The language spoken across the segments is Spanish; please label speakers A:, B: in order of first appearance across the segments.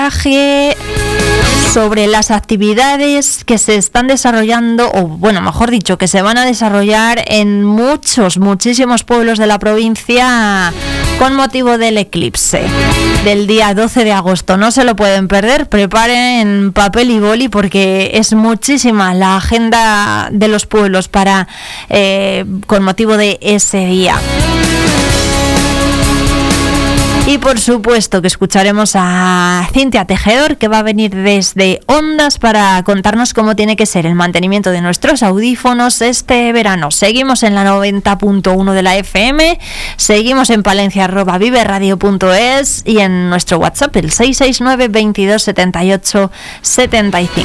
A: sobre las actividades que se están desarrollando, o bueno, mejor dicho, que se van a desarrollar en muchísimos pueblos de la provincia con motivo del eclipse del día 12 de agosto. No se lo pueden perder, preparen papel y boli porque es muchísima la agenda de los pueblos para con motivo de ese día. Y por supuesto que escucharemos a Cintia Tejedor, que va a venir desde Ondas para contarnos cómo tiene que ser el mantenimiento de nuestros audífonos este verano. Seguimos en la 90.1 de la FM, seguimos en palencia@viveradio.es y en nuestro WhatsApp el 669 22 78 75.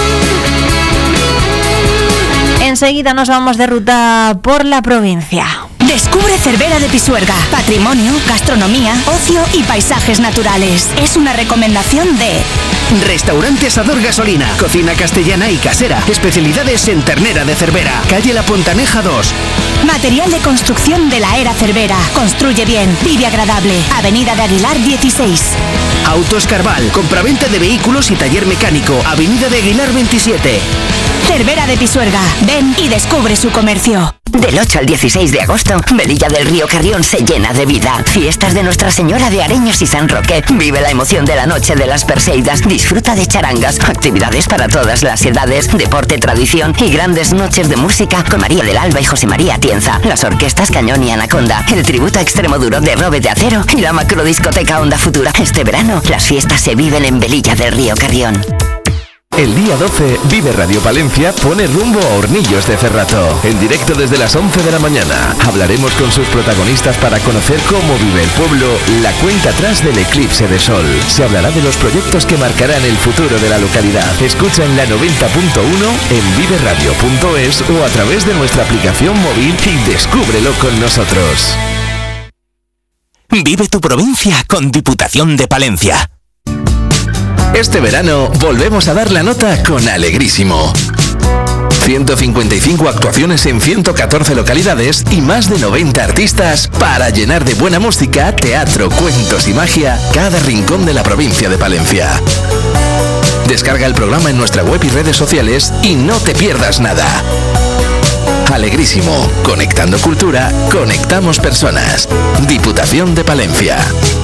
A: Enseguida nos vamos de ruta por la provincia.
B: Descubre Cervera de Pisuerga. Patrimonio, gastronomía, ocio y paisajes naturales. Es una recomendación de
C: Restaurante Asador Gasolina, cocina castellana y casera. Especialidades en ternera de Cervera. Calle La Pontaneja 2.
B: Material de construcción de la era Cervera. Construye bien, vive agradable. Avenida de Aguilar 16.
C: Autos Carval, compraventa de vehículos y taller mecánico. Avenida de Aguilar 27.
B: Cervera de Pisuerga. Ven y descubre su comercio.
D: Del 8 al 16 de agosto, Velilla del Río Carrión se llena de vida. Fiestas de Nuestra Señora de Areños y San Roque. Vive la emoción de la Noche de las Perseidas. Disfruta de charangas, actividades para todas las edades, deporte, tradición y grandes noches de música con María del Alba y José María Atienza. Las orquestas Cañón y Anaconda, el tributo a Extremoduro de Robe de Acero y la macrodiscoteca Onda Futura. Este verano, las fiestas se viven en Velilla del Río Carrión.
E: El día 12, Vive Radio Palencia pone rumbo a Hornillos de Cerrato. En directo desde las 11 de la mañana. Hablaremos con sus protagonistas para conocer cómo vive el pueblo la cuenta atrás del eclipse de sol. Se hablará de los proyectos que marcarán el futuro de la localidad. Escucha en la 90.1, en viveradio.es o a través de nuestra aplicación móvil y descúbrelo con nosotros.
F: Vive tu provincia con Diputación de Palencia.
E: Este verano volvemos a dar la nota con Alegrísimo. 155 actuaciones en 114 localidades y más de 90 artistas para llenar de buena música, teatro, cuentos y magia cada rincón de la provincia de Palencia. Descarga el programa en nuestra web y redes sociales y no te pierdas nada. Alegrísimo, conectando cultura, conectamos personas. Diputación de Palencia.